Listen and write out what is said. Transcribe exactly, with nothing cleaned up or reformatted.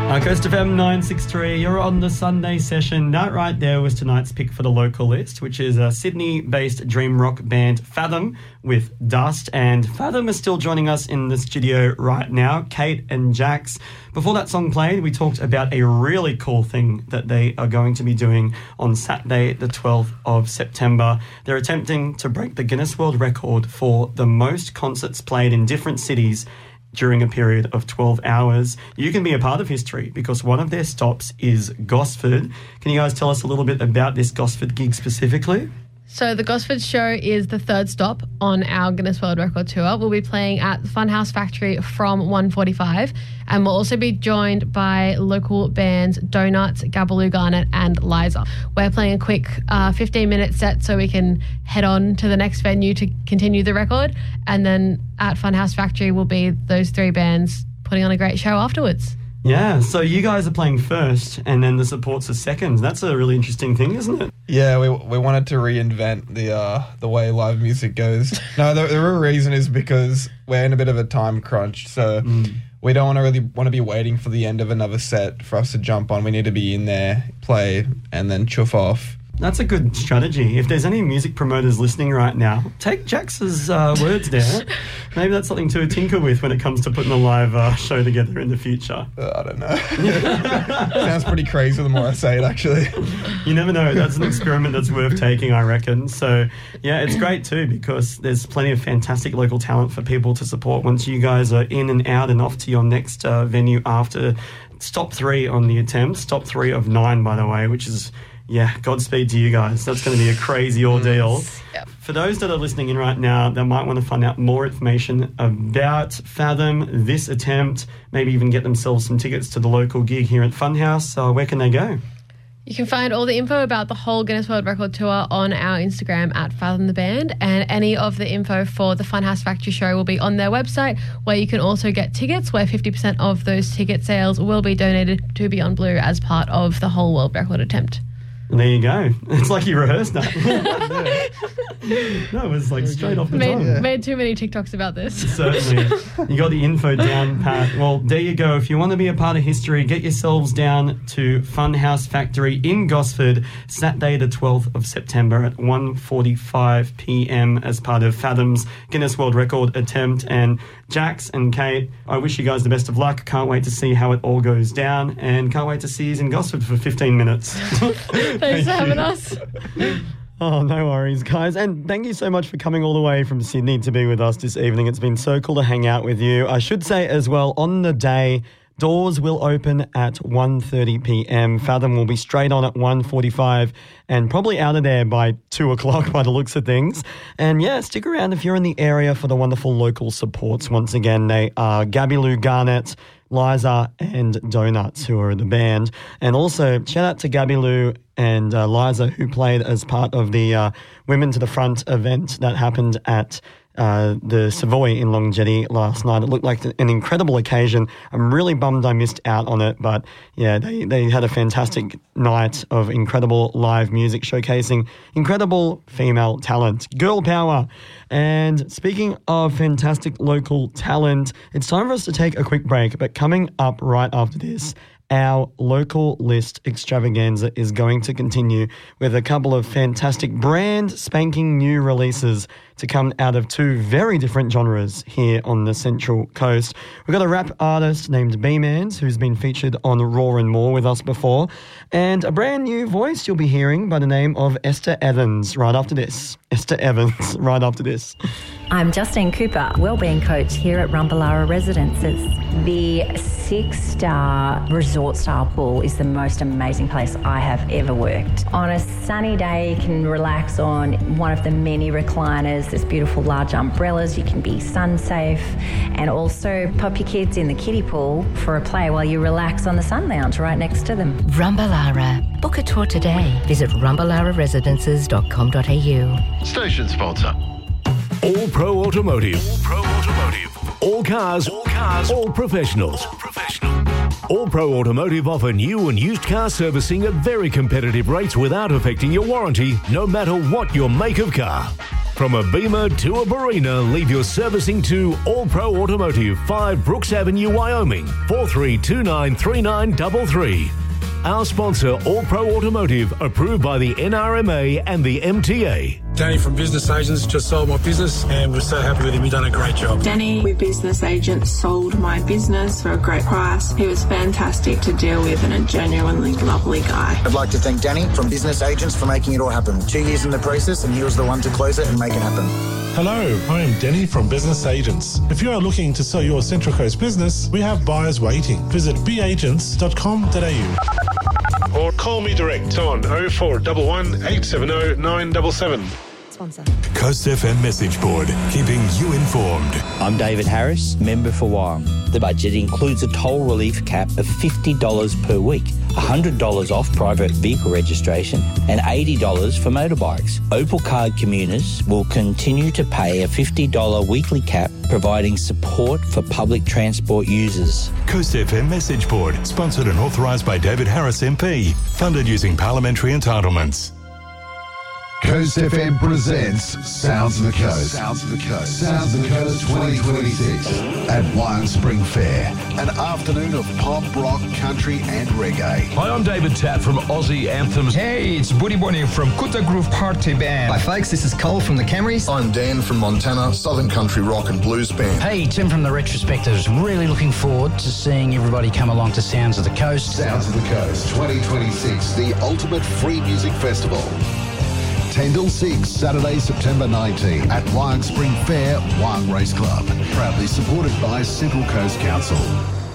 Uh, Coast F M nine sixty-three, you're on the Sunday session. That right there was tonight's pick for the local list, which is a Sydney-based dream rock band Fathom with Dust. And Fathom is still joining us in the studio right now, Kate and Jax. Before that song played, we talked about a really cool thing that they are going to be doing on Saturday, the twelfth of September. They're attempting to break the Guinness World Record for the most concerts played in different cities during a period of twelve hours. You can be a part of history because one of their stops is Gosford. Can you guys tell us a little bit about this Gosford gig specifically? So the Gosford show is the third stop on our Guinness World Record tour. We'll be playing at the Funhouse Factory from one forty-five, and we'll also be joined by local bands Donuts, Gabbaloo Garnet and Liza. We're playing a quick uh, fifteen-minute set so we can head on to the next venue to continue the record, and then at Funhouse Factory will be those three bands putting on a great show afterwards. Yeah, so you guys are playing first and then the supports are second. That's a really interesting thing, isn't it? Yeah, we we wanted to reinvent the uh, the way live music goes. No, the, the real reason is because we're in a bit of a time crunch, so mm. we don't want to really want to be waiting for the end of another set for us to jump on. We need to be in there, play, and then chuff off. That's a good strategy. If there's any music promoters listening right now, take Jax's uh, words there. Maybe that's something to tinker with when it comes to putting a live uh, show together in the future. Uh, I don't know. Sounds pretty crazy the more I say it, actually. You never know. That's an experiment that's worth taking, I reckon. So, yeah, it's great too because there's plenty of fantastic local talent for people to support once you guys are in and out and off to your next uh, venue after stop three on the attempt. Stop three of nine, by the way, which is... Yeah, Godspeed to you guys. That's going to be a crazy ordeal. Yep. For those that are listening in right now that might want to find out more information about Fathom, this attempt, maybe even get themselves some tickets to the local gig here at Funhouse, uh, where can they go? You can find all the info about the whole Guinness World Record Tour on our Instagram at Fathom the Band, and any of the info for the Funhouse Factory show will be on their website, where you can also get tickets, where fifty percent of those ticket sales will be donated to Beyond Blue as part of the whole world record attempt. There you go. It's like you rehearsed that. No, it was like straight off the made, tongue. Yeah. Made too many TikToks about this. Certainly. You got the info down, Pat. Well, there you go. If you want to be a part of history, get yourselves down to Funhouse Factory in Gosford, Saturday the twelfth of September at one forty-five p.m. as part of Fathom's Guinness World Record attempt. And Jax and Kate, I wish you guys the best of luck. Can't wait to see how it all goes down, and can't wait to see you in Gosford for fifteen minutes. Thanks for having us. Oh, no worries, guys. And thank you so much for coming all the way from Sydney to be with us this evening. It's been so cool to hang out with you. I should say as well, on the day, doors will open at one thirty p.m. Fathom will be straight on at one forty-five and probably out of there by two o'clock by the looks of things. And yeah, stick around if you're in the area for the wonderful local supports. Once again, they are Gabbaloo Garnet, Liza and Donuts, who are the band. And also, shout out to Gabbaloo and uh, Liza, who played as part of the uh, Women to the Front event that happened at uh, the Savoy in Long Jetty last night. It looked like an incredible occasion. I'm really bummed I missed out on it, but yeah, they, they had a fantastic night of incredible live music showcasing incredible female talent, girl power. And speaking of fantastic local talent, it's time for us to take a quick break, but coming up right after this, our local list extravaganza is going to continue with a couple of fantastic brand spanking new releases to come out of two very different genres here on the Central Coast. We've got a rap artist named B-Mans who's been featured on Raw and More with us before, and a brand new voice you'll be hearing by the name of Esther Evans right after this. Esther Evans right after this. I'm Justine Cooper, wellbeing coach here at Rumballara Residences. The six-star resort-style pool is the most amazing place I have ever worked. On a sunny day, you can relax on one of the many recliners. There's beautiful large umbrellas. You can be sun-safe, and also pop your kids in the kiddie pool for a play while you relax on the sun lounge right next to them. Rumballara. Book a tour today. Visit rumballara residences dot com dot a u. Station sponsor. All Pro Automotive. All Pro Automotive. All cars. All cars. All professionals. All professional. All Pro Automotive offer new and used car servicing at very competitive rates without affecting your warranty, no matter what your make of car. From a Beamer to a Barina, leave your servicing to All Pro Automotive, five Brooks Avenue, Wyoming, four three two nine three nine three three. Our sponsor, All Pro Automotive, approved by the N R M A and the M T A. Danny from Business Agents just sold my business and we're so happy with him. He's done a great job. Danny with Business Agents sold my business for a great price. He was fantastic to deal with and a genuinely lovely guy. I'd like to thank Danny from Business Agents for making it all happen. Two years in the process and he was the one to close it and make it happen. Hello, I am Denny from Business Agents. If you are looking to sell your Central Coast business, we have buyers waiting. Visit b agents dot com dot a u. Or call me direct on oh four one one, eight seven oh, nine seven seven. Sponsor. Coast F M message board, keeping you informed. I'm David Harris, member for Wyong. The budget includes a toll relief cap of fifty dollars per week, one hundred dollars off private vehicle registration and eighty dollars for motorbikes. Opal Card commuters will continue to pay a fifty dollars weekly cap, providing support for public transport users. Coast F M message board, sponsored and authorised by David Harris M P, funded using parliamentary entitlements. Coast F M presents Sounds of the Coast. Sounds of the Coast. Sounds of the Coast twenty twenty-six at Wyong Spring Fair. An afternoon of pop, rock, country and reggae. Hi, I'm David Tapp from Aussie Anthems. Hey, it's Buddy Bonnie from Kuta Groove Party Band. Hi folks, this is Cole from the Camrys. I'm Dan from Montana, Southern Country Rock and Blues Band. Hey, Tim from the Retrospectives. Really looking forward to seeing everybody come along to Sounds of the Coast. Sounds of the Coast twenty twenty-six, the ultimate free music festival. ten till six, Saturday, September nineteenth at Wyong Spring Fair, Wyong Race Club. Proudly supported by Central Coast Council.